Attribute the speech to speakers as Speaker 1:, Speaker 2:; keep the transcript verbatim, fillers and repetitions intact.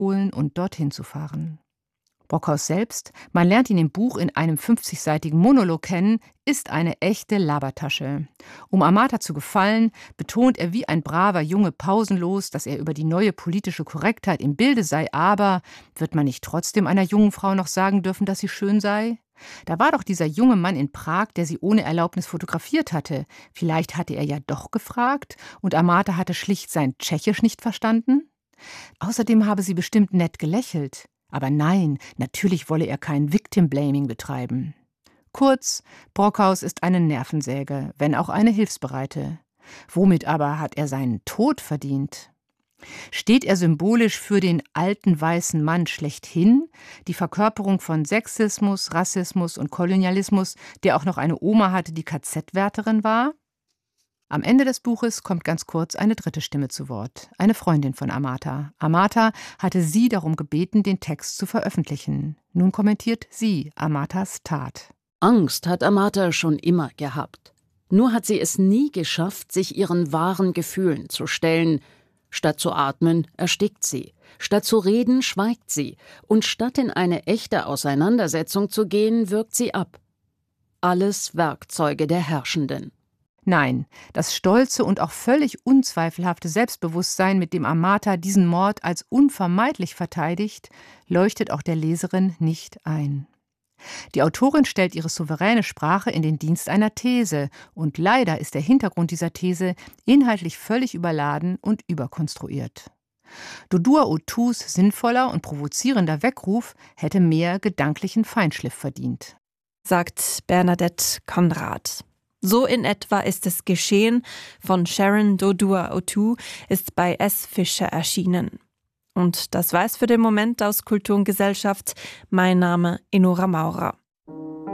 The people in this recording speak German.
Speaker 1: abholen und dorthin zu fahren. Brockhaus selbst, man lernt ihn im Buch in einem fünfzigseitigen Monolog kennen, ist eine echte Labertasche. Um Amata zu gefallen, betont er wie ein braver Junge pausenlos, dass er über die neue politische Korrektheit im Bilde sei, aber wird man nicht trotzdem einer jungen Frau noch sagen dürfen, dass sie schön sei? Da war doch dieser junge Mann in Prag, der sie ohne Erlaubnis fotografiert hatte. Vielleicht hatte er ja doch gefragt und Amata hatte schlicht sein Tschechisch nicht verstanden? Außerdem habe sie bestimmt nett gelächelt. Aber nein, natürlich wolle er kein Victim-Blaming betreiben. Kurz, Brockhaus ist eine Nervensäge, wenn auch eine hilfsbereite. Womit aber hat er seinen Tod verdient? Steht er symbolisch für den alten weißen Mann schlechthin, die Verkörperung von Sexismus, Rassismus und Kolonialismus, der auch noch eine Oma hatte, die K Z-Wärterin war? Am Ende des Buches kommt ganz kurz eine dritte Stimme zu Wort, eine Freundin von Amata. Amata hatte sie darum gebeten, den Text zu veröffentlichen. Nun kommentiert sie Amatas Tat.
Speaker 2: Angst hat Amata schon immer gehabt. Nur hat sie es nie geschafft, sich ihren wahren Gefühlen zu stellen. Statt zu atmen, erstickt sie. Statt zu reden, schweigt sie. Und statt in eine echte Auseinandersetzung zu gehen, wirkt sie ab. Alles Werkzeuge der Herrschenden.
Speaker 1: Nein, das stolze und auch völlig unzweifelhafte Selbstbewusstsein, mit dem Amata diesen Mord als unvermeidlich verteidigt, leuchtet auch der Leserin nicht ein. Die Autorin stellt ihre souveräne Sprache in den Dienst einer These und leider ist der Hintergrund dieser These inhaltlich völlig überladen und überkonstruiert. Dodua Otus sinnvoller und provozierender Weckruf hätte mehr gedanklichen Feinschliff verdient.
Speaker 3: Sagt Bernadette Konrad. So in etwa ist es geschehen von Sharon Dodua Otu, ist bei S. Fischer erschienen. Und das war's für den Moment aus Kultur und Gesellschaft. Mein Name Enora Maurer.